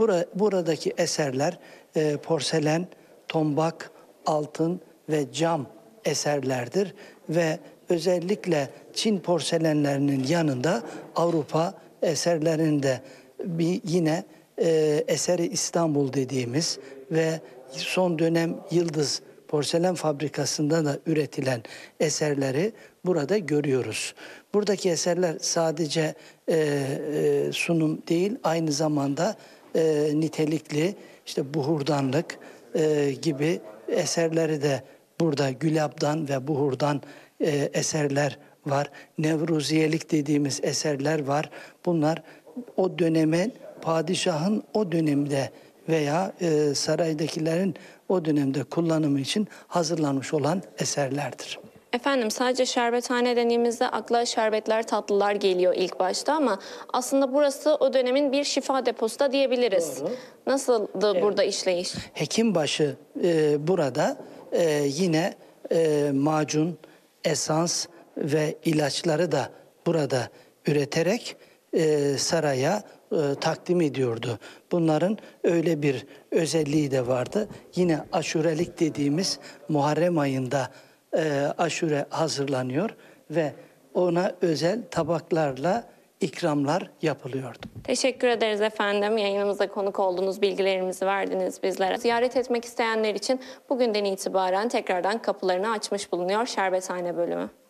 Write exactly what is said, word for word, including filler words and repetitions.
Bura, buradaki eserler e, porselen, tombak, altın ve cam eserlerdir ve özellikle Çin porselenlerinin yanında Avrupa eserlerinde bir yine e, Eseri İstanbul dediğimiz ve son dönem Yıldız Porselen Fabrikası'nda da üretilen eserleri burada görüyoruz. Buradaki eserler sadece e, e, sunum değil, aynı zamanda e, nitelikli, işte buhurdanlık e, gibi eserleri de burada gülabdan ve buhurdan e, eserler var. Nevruziyelik dediğimiz eserler var. Bunlar o dönemin, padişahın o dönemde veya e, saraydakilerin o dönemde kullanımı için hazırlanmış olan eserlerdir. Efendim, sadece şerbethane dediğimizde akla şerbetler, tatlılar geliyor ilk başta ama aslında burası o dönemin bir şifa deposu da diyebiliriz. Doğru. Nasıldı evet. burada işleyiş? Hekimbaşı e, burada e, yine e, macun, esans ve ilaçları da burada üreterek e, saraya e, takdim ediyordu. Bunların öyle bir özelliği de vardı. Yine aşurelik dediğimiz Muharrem ayında e, aşure hazırlanıyor ve ona özel tabaklarla ikramlar yapılıyordu. Teşekkür ederiz efendim. Yayınımıza konuk olduğunuz, bilgilerimizi verdiniz bizlere. Ziyaret etmek isteyenler için bugünden itibaren tekrardan kapılarını açmış bulunuyor Şerbethane bölümü.